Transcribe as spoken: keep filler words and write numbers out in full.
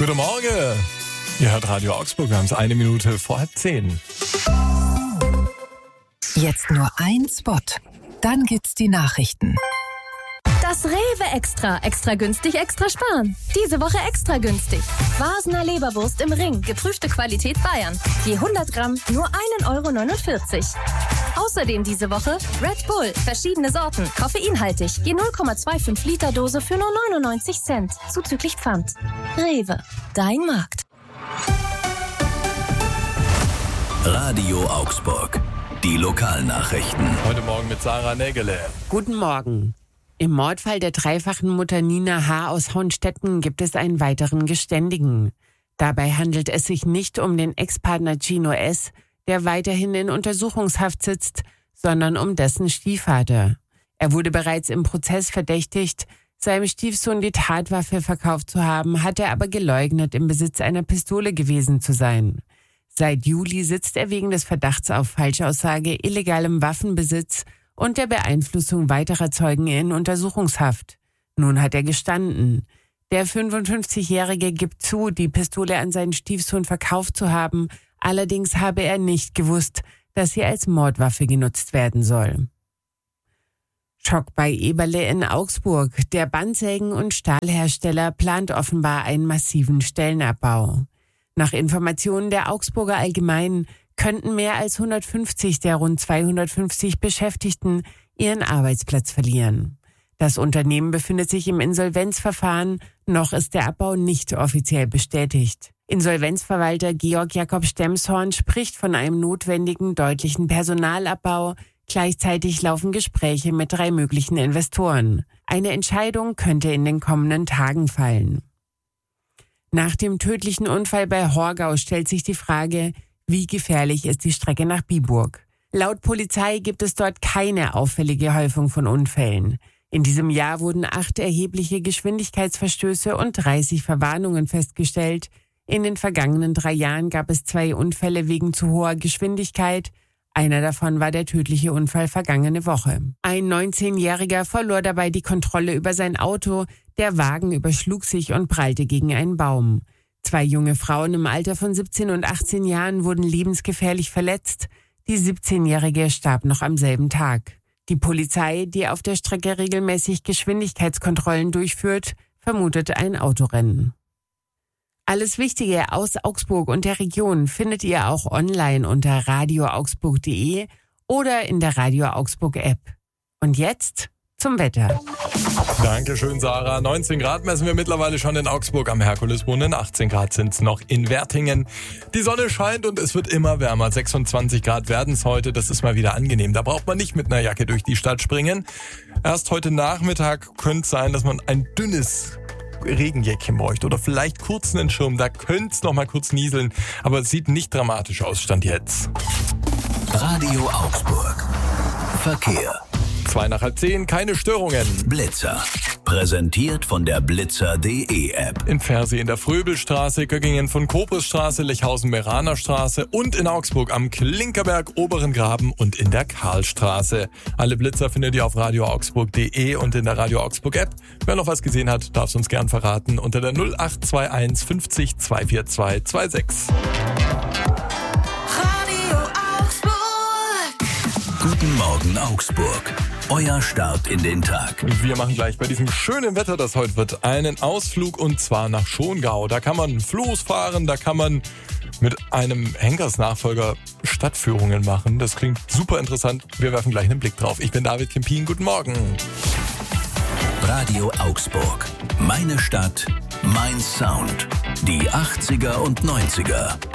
Guten Morgen. Ihr hört Radio Augsburg, wir haben es eine Minute vor halb zehn. Jetzt nur ein Spot. Dann gibt's die Nachrichten. Das Rewe Extra. Extra günstig, extra sparen. Diese Woche extra günstig. Vasener Leberwurst im Ring. Geprüfte Qualität Bayern. Je hundert Gramm nur ein Euro neunundvierzig. Außerdem diese Woche Red Bull. Verschiedene Sorten. Koffeinhaltig. Je null Komma fünfundzwanzig Liter Dose für nur neunundneunzig Cent. Zuzüglich Pfand. Rewe. Dein Markt. Radio Augsburg. Die Lokalnachrichten. Heute Morgen mit Sarah Nägele. Guten Morgen. Im Mordfall der dreifachen Mutter Nina H. aus Hohenstetten gibt es einen weiteren Geständigen. Dabei handelt es sich nicht um den Ex-Partner Gino S., der weiterhin in Untersuchungshaft sitzt, sondern um dessen Stiefvater. Er wurde bereits im Prozess verdächtigt, seinem Stiefsohn die Tatwaffe verkauft zu haben, hat er aber geleugnet, im Besitz einer Pistole gewesen zu sein. Seit Juli sitzt er wegen des Verdachts auf Falschaussage, illegalem Waffenbesitz und der Beeinflussung weiterer Zeugen in Untersuchungshaft. Nun hat er gestanden. Der fünfundfünfzigjährige gibt zu, die Pistole an seinen Stiefsohn verkauft zu haben, allerdings habe er nicht gewusst, dass sie als Mordwaffe genutzt werden soll. Schock bei Eberle in Augsburg. Der Bandsägen- und Stahlhersteller plant offenbar einen massiven Stellenabbau. Nach Informationen der Augsburger Allgemeinen könnten mehr als hundertfünfzig der rund zweihundertfünfzig Beschäftigten ihren Arbeitsplatz verlieren. Das Unternehmen befindet sich im Insolvenzverfahren, noch ist der Abbau nicht offiziell bestätigt. Insolvenzverwalter Georg Jakob Stemshorn spricht von einem notwendigen, deutlichen Personalabbau. Gleichzeitig laufen Gespräche mit drei möglichen Investoren. Eine Entscheidung könnte in den kommenden Tagen fallen. Nach dem tödlichen Unfall bei Horgau stellt sich die Frage, wie gefährlich ist die Strecke nach Biburg? Laut Polizei gibt es dort keine auffällige Häufung von Unfällen. In diesem Jahr wurden acht erhebliche Geschwindigkeitsverstöße und dreißig Verwarnungen festgestellt. In den vergangenen drei Jahren gab es zwei Unfälle wegen zu hoher Geschwindigkeit. Einer davon war der tödliche Unfall vergangene Woche. Ein neunzehnjähriger verlor dabei die Kontrolle über sein Auto. Der Wagen überschlug sich und prallte gegen einen Baum. Zwei junge Frauen im Alter von siebzehn und achtzehn Jahren wurden lebensgefährlich verletzt. Die siebzehnjährige starb noch am selben Tag. Die Polizei, die auf der Strecke regelmäßig Geschwindigkeitskontrollen durchführt, vermutet ein Autorennen. Alles Wichtige aus Augsburg und der Region findet ihr auch online unter radio augsburg punkt de oder in der Radio Augsburg App. Und jetzt zum Wetter. Dankeschön, Sarah. neunzehn Grad messen wir mittlerweile schon in Augsburg am Herkulesbrunnen. achtzehn Grad sind es noch in Wertingen. Die Sonne scheint und es wird immer wärmer. sechsundzwanzig Grad werden es heute. Das ist mal wieder angenehm. Da braucht man nicht mit einer Jacke durch die Stadt springen. Erst heute Nachmittag könnte es sein, dass man ein dünnes Regenjäckchen bräuchte oder vielleicht kurz einen Schirm. Da könnte es noch mal kurz nieseln. Aber es sieht nicht dramatisch aus, Stand jetzt. Radio Augsburg. Verkehr. Zwei nach halb zehn, keine Störungen. Blitzer. Präsentiert von der blitzer punkt de App. In Fersi in der Fröbelstraße, Göggingen von Kopersstraße, Lechhausen-Meraner Straße und in Augsburg am Klinkerberg, Oberen Graben und in der Karlstraße. Alle Blitzer findet ihr auf radio augsburg punkt de und in der Radio Augsburg App. Wer noch was gesehen hat, darf es uns gern verraten unter der null acht zwei eins fünfzig zwei vier zwei zwei sechs. Radio Augsburg. Guten Morgen Augsburg. Euer Start in den Tag. Wir machen gleich bei diesem schönen Wetter, das heute wird, einen Ausflug und zwar nach Schongau. Da kann man Floß fahren, da kann man mit einem Henkersnachfolger Stadtführungen machen. Das klingt super interessant. Wir werfen gleich einen Blick drauf. Ich bin David Kempin. Guten Morgen. Radio Augsburg. Meine Stadt, mein Sound. Die achtziger und neunziger.